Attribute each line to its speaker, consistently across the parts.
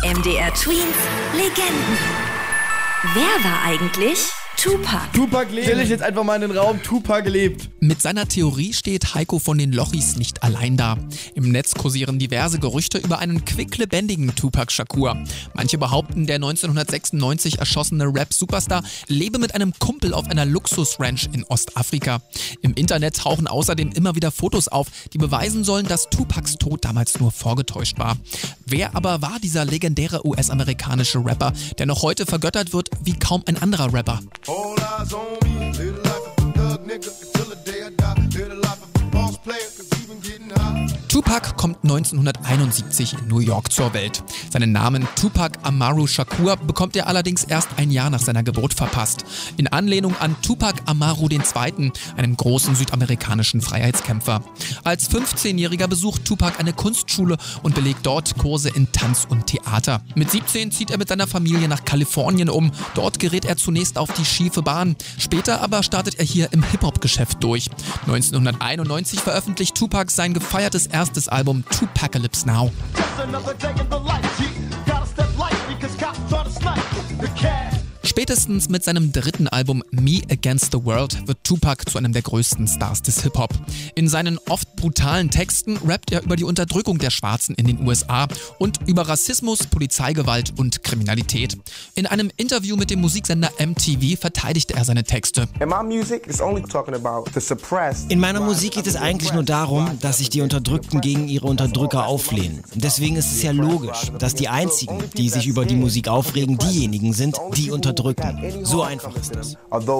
Speaker 1: MDR Twins Legenden. Wer war eigentlich Tupac?
Speaker 2: Tupac lebt. Stell ich jetzt einfach mal in den Raum. Tupac lebt.
Speaker 3: Mit seiner Theorie steht Heiko von den Lochis nicht allein da. Im Netz kursieren diverse Gerüchte über einen quicklebendigen Tupac Shakur. Manche behaupten, der 1996 erschossene Rap-Superstar lebe mit einem Kumpel auf einer Luxus-Ranch in Ostafrika. Im Internet tauchen außerdem immer wieder Fotos auf, die beweisen sollen, dass Tupacs Tod damals nur vorgetäuscht war. Wer aber war dieser legendäre US-amerikanische Rapper, der noch heute vergöttert wird wie kaum ein anderer Rapper?
Speaker 4: All eyes on me, live the life of a thug nigga until the day I die. Live the life of a boss player, cause even getting high.
Speaker 3: Tupac kommt 1971 in New York zur Welt. Seinen Namen Tupac Amaru Shakur bekommt er allerdings erst ein Jahr nach seiner Geburt verpasst. In Anlehnung an Tupac Amaru II., einen großen südamerikanischen Freiheitskämpfer. Als 15-Jähriger besucht Tupac eine Kunstschule und belegt dort Kurse in Tanz und Theater. Mit 17 zieht er mit seiner Familie nach Kalifornien um. Dort gerät er zunächst auf die schiefe Bahn. Später aber startet er hier im Hip-Hop-Geschäft durch. 1991 veröffentlicht Tupac sein gefeiertes erstes Album Tupacalypse Now. Spätestens mit seinem dritten Album Me Against the World wird Tupac zu einem der größten Stars des Hip-Hop. In seinen oft brutalen Texten rappt er über die Unterdrückung der Schwarzen in den USA und über Rassismus, Polizeigewalt und Kriminalität. In einem Interview mit dem Musiksender MTV verteidigte er seine Texte.
Speaker 5: In meiner Musik geht es eigentlich nur darum, dass sich die Unterdrückten gegen ihre Unterdrücker auflehnen. Deswegen ist es ja logisch, dass die Einzigen, die sich über die Musik aufregen, diejenigen sind, die unterdrücken. So einfach ist es.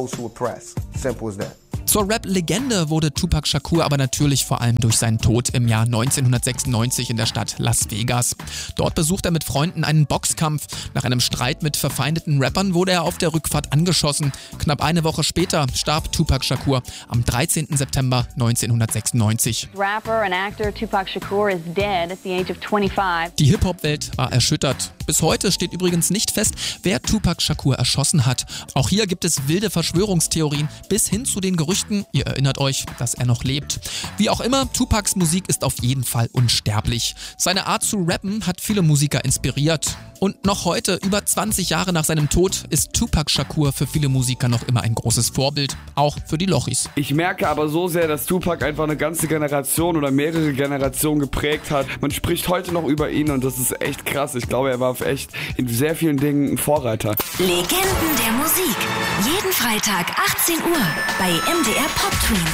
Speaker 3: Zur Rap-Legende wurde Tupac Shakur aber natürlich vor allem durch seinen Tod im Jahr 1996 in der Stadt Las Vegas. Dort besucht er mit Freunden einen Boxkampf. Nach einem Streit mit verfeindeten Rappern wurde er auf der Rückfahrt angeschossen. Knapp eine Woche später starb Tupac Shakur am 13. September 1996.
Speaker 6: Rapper and actor Tupac Shakur is dead at the age of 25.
Speaker 3: Die Hip-Hop-Welt war erschüttert. Bis heute steht übrigens nicht fest, wer Tupac Shakur erschossen hat. Auch hier gibt es wilde Verschwörungstheorien bis hin zu den Gerüchten, ihr erinnert euch, dass er noch lebt. Wie auch immer, Tupacs Musik ist auf jeden Fall unsterblich. Seine Art zu rappen hat viele Musiker inspiriert. Und noch heute, über 20 Jahre nach seinem Tod, ist Tupac Shakur für viele Musiker noch immer ein großes Vorbild, auch für die Lochis.
Speaker 7: Ich merke aber so sehr, dass Tupac einfach eine ganze Generation oder mehrere Generationen geprägt hat. Man spricht heute noch über ihn und das ist echt krass. Ich glaube, er war echt in sehr vielen Dingen ein Vorreiter.
Speaker 1: Legenden der Musik. Jeden Freitag 18 Uhr bei MDR Pop Twins.